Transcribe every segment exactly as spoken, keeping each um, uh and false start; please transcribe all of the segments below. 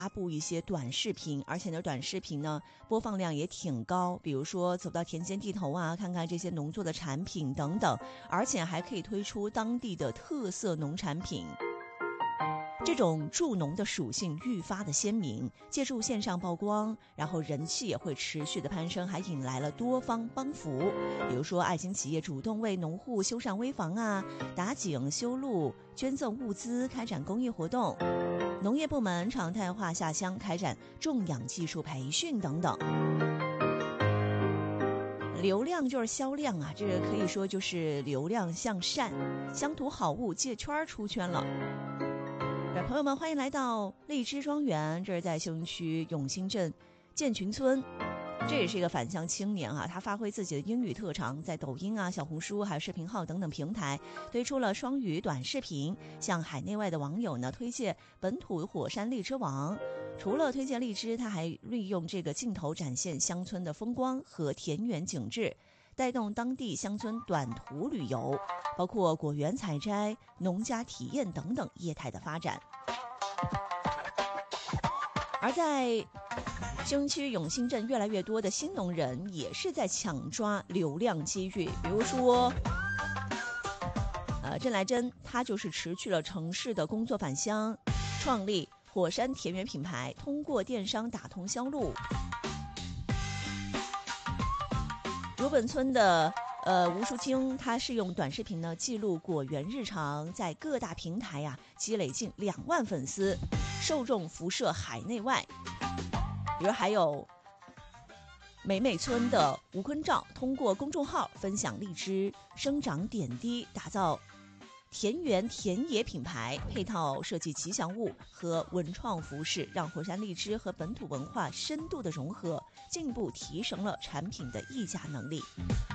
发布一些短视频，而且呢短视频呢播放量也挺高，比如说走到田间地头啊，看看这些农作的产品等等，而且还可以推出当地的特色农产品。这种助农的属性愈发的鲜明，借助线上曝光，然后人气也会持续的攀升，还引来了多方帮扶。比如说爱心企业主动为农户修缮危房啊，打井修路，捐赠物资，开展公益活动。农业部门常态化下乡，开展种养技术培训等等。流量就是销量啊，这个可以说就是流量向善，乡土好物借圈出圈了。朋友们，欢迎来到荔枝庄园，这是在秀云区永兴镇建群村。这也是一个返乡青年啊，他发挥自己的英语特长，在抖音啊、小红书还有视频号等等平台推出了双语短视频，向海内外的网友呢推荐本土火山荔枝王。除了推荐荔枝，他还利用这个镜头展现乡村的风光和田园景致，带动当地乡村短途旅游，包括果园采摘、农家体验等等业态的发展。而在兴区永兴镇，越来越多的新农人也是在抢抓流量机遇。比如说呃，郑来珍，他就是辞去了城市的工作返乡，创立火山田园品牌，通过电商打通销路。如本村的呃吴淑清，他是用短视频呢记录果园日常，在各大平台呀、啊、积累近两万粉丝，受众辐射海内外。比如还有美美村的吴坤照，通过公众号分享荔枝生长点滴，打造田园田野品牌，配套设计吉祥物和文创服饰，让火山荔枝和本土文化深度的融合，进一步提升了产品的议价能力。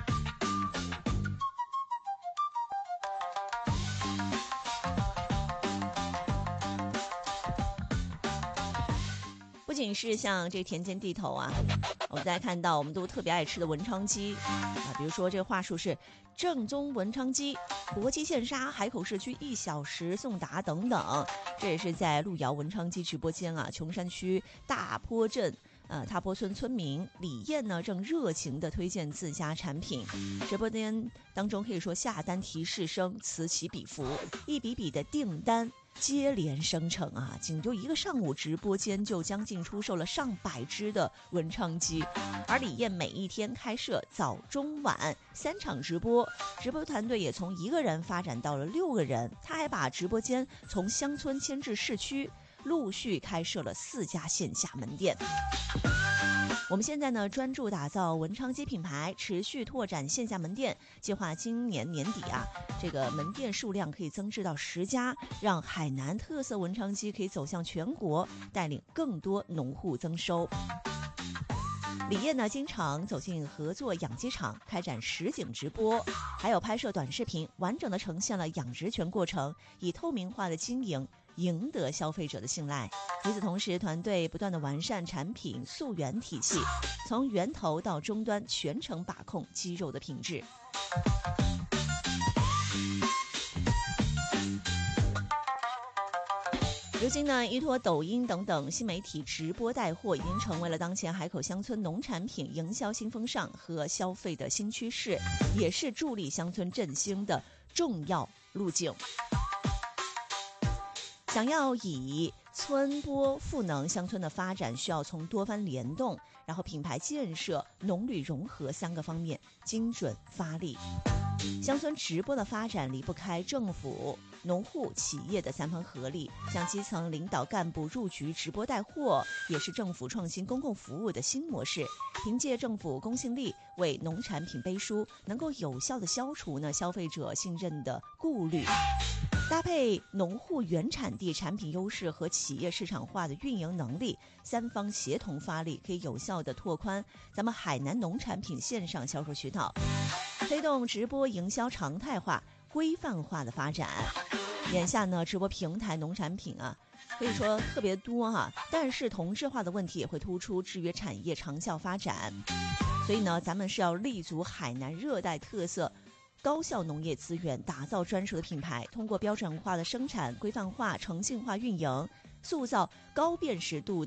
不仅是像这田间地头啊，我们大家看到我们都特别爱吃的文昌鸡啊，比如说这个话术是正宗文昌鸡，活鸡现杀，海口市区一小时送达等等。这也是在路遥文昌鸡直播间啊，琼山区大坡镇呃，大坡村村民李燕呢，正热情地推荐自家产品。直播间当中可以说下单提示声此起彼伏，一笔笔的订单接连生成啊！仅就一个上午，直播间就将近出售了上百只的文昌鸡。而李燕每一天开设早中晚三场直播，直播团队也从一个人发展到了六个人。他还把直播间从乡村迁至市区，陆续开设了四家线下门店。我们现在呢专注打造文昌鸡品牌，持续拓展线下门店，计划今年年底啊，这个门店数量可以增至到十家，让海南特色文昌鸡可以走向全国，带领更多农户增收。李燕呢，经常走进合作养鸡场，开展实景直播，还有拍摄短视频，完整的呈现了养殖全过程，以透明化的经营赢得消费者的信赖。与此同时，团队不断的完善产品溯源体系，从源头到终端全程把控鸡肉的品质。如今呢，依托抖音等等新媒体直播带货，已经成为了当前海口乡村农产品营销新风尚和消费的新趋势，也是助力乡村振兴的重要路径。想要以村播赋能乡村的发展，需要从多番联动，然后品牌建设、农旅融合三个方面精准发力。乡村直播的发展离不开政府、农户、企业的三方合力，向基层领导干部入局直播带货，也是政府创新公共服务的新模式。凭借政府公信力为农产品背书，能够有效地消除呢消费者信任的顾虑。搭配农户原产地产品优势和企业市场化的运营能力，三方协同发力，可以有效地拓宽咱们海南农产品线上销售渠道，推动直播营销常态化、规范化的发展。眼下呢，直播平台农产品啊，可以说特别多哈、啊，但是同质化的问题也会突出制约产业长效发展。所以呢，咱们是要立足海南热带特色高效农业资源，打造专属的品牌，通过标准化的生产、规范化、诚信化运营， 塑造高辨识度